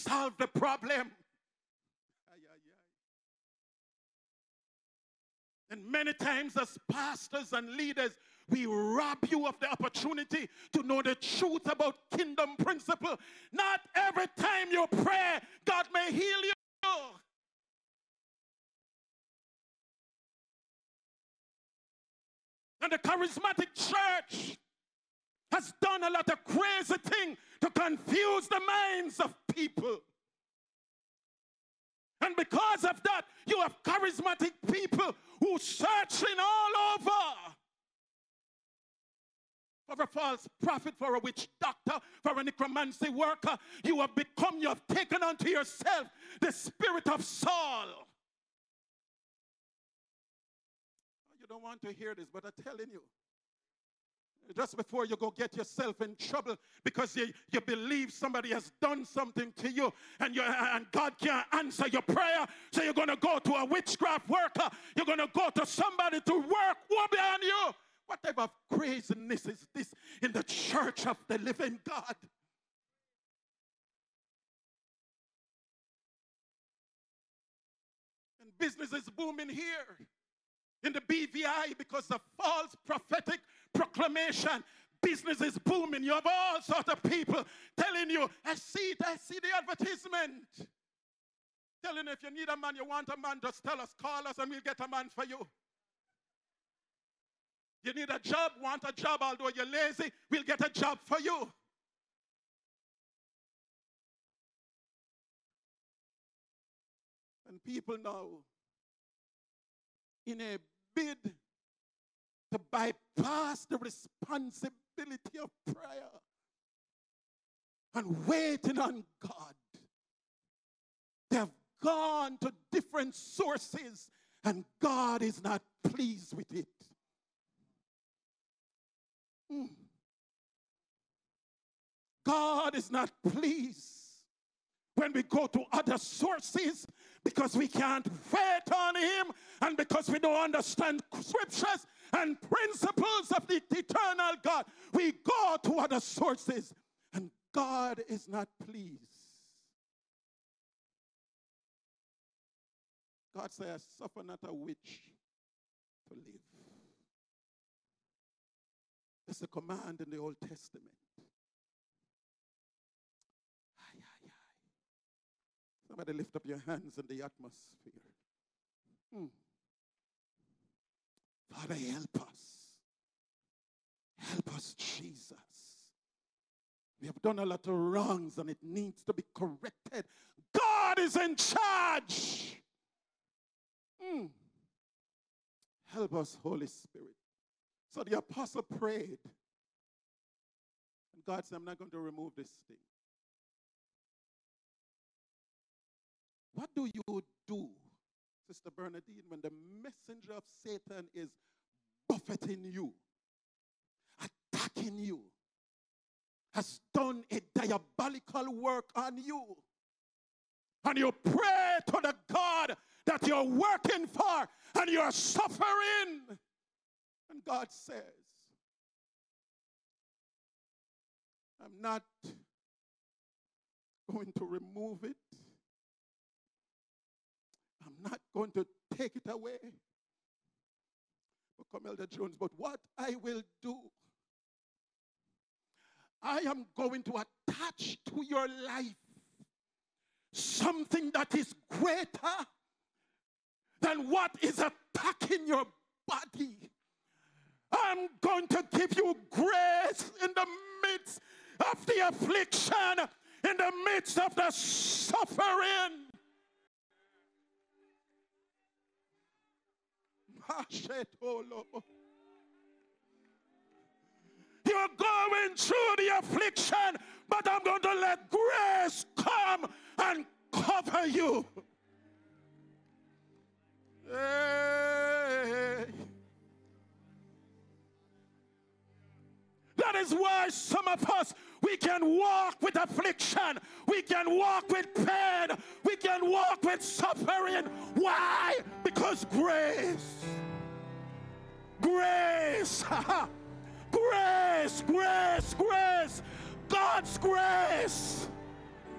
solve the problem. And many times as pastors and leaders, we rob you of the opportunity to know the truth about kingdom principle. Not every time you pray, God may heal you. And the charismatic church has done a lot of crazy things to confuse the minds of people. And because of that, you have charismatic people who are searching all over for a false prophet, for a witch doctor, for a necromancy worker. You have taken unto yourself the spirit of Saul. You don't want to hear this, but I'm telling you, just before you go get yourself in trouble because you believe somebody has done something to you and God can't answer your prayer, so you're going to go to a witchcraft worker. You're going to go to somebody to work on you. What type of craziness is this in the church of the living God? And business is booming here in the BVI because of false prophetic proclamation. Business is booming. You have all sorts of people telling you, I see the advertisement. Telling you, if you need a man, you want a man, just tell us, call us, and we'll get a man for you. You need a job, want a job, although you're lazy, we'll get a job for you. And people now, in a bid to bypass the responsibility of prayer and waiting on God, they have gone to different sources and God is not pleased with it. God is not pleased when we go to other sources because we can't wait on him and because we don't understand scriptures and principles of the eternal God. We go to other sources and God is not pleased. God says, suffer not a witch to live. That's a command in the Old Testament. Somebody lift up your hands in the atmosphere. Father, help us. Help us, Jesus. We have done a lot of wrongs and it needs to be corrected. God is in charge. Help us, Holy Spirit. So the apostle prayed. And God said, I'm not going to remove this thing. What do you do, Sister Bernadine, when the messenger of Satan is buffeting you, attacking you, has done a diabolical work on you, and you pray to the God that you're working for, and you're suffering, and God says, I'm not going to remove it. I'm not going to take it away. But come, Elder Jones, but what I will do, I am going to attach to your life something that is greater than what is attacking your body. I'm going to give you grace in the midst of the affliction, in the midst of the suffering. You're going through the affliction, but I'm going to let grace come and cover you. Hey. That is why some of us, we can walk with affliction. We can walk with pain. We can walk with suffering. Why? Because grace. Grace. Grace, grace, grace. God's grace.